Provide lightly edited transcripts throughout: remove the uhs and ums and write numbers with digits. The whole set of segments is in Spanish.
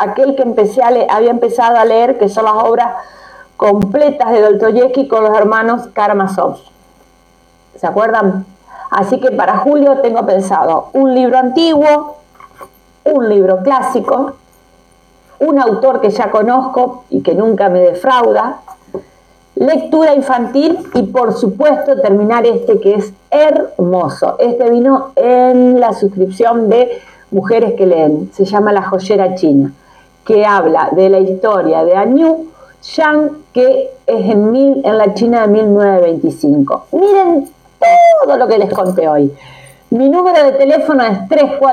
aquel que había empezado a leer, que son las obras completas de Dostoyevsky con los hermanos Karamazov. ¿Se acuerdan? Así que para julio tengo pensado un libro antiguo, un libro clásico, un autor que ya conozco y que nunca me defrauda, lectura infantil y por supuesto terminar este que es hermoso. Este vino en la suscripción de Mujeres que Leen, se llama La Joyera China, que habla de la historia de Anyu Yang, que es en la China de 1925. Miren todo lo que les conté hoy. Mi número de teléfono es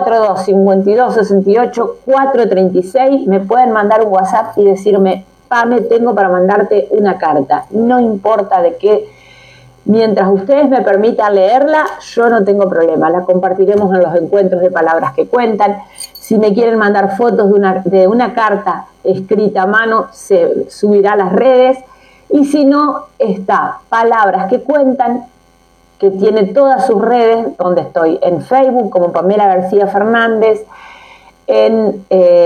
342-5268-436. Me pueden mandar un WhatsApp y decirme: Pame, tengo para mandarte una carta. No importa de qué, mientras ustedes me permitan leerla, yo no tengo problema. La compartiremos en los encuentros de Palabras que Cuentan. Si me quieren mandar fotos de una carta escrita a mano, se subirá a las redes. Y si no, está Palabras que Cuentan, que tiene todas sus redes, donde estoy en Facebook como Pamela García Fernández, en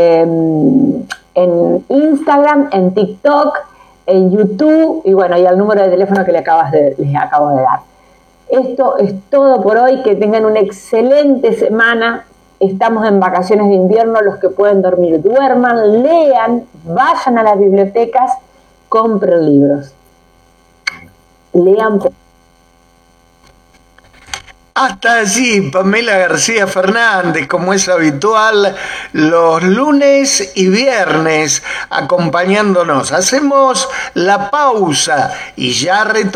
Instagram, en TikTok, en YouTube, y bueno, y al número de teléfono que les acabo de dar. Esto es todo por hoy. Que tengan una excelente semana. Estamos en vacaciones de invierno. Los que pueden dormir, duerman, lean, vayan a las bibliotecas, compren libros. Lean. Hasta allí Pamela García Fernández, como es habitual, los lunes y viernes acompañándonos. Hacemos la pausa y ya retornamos.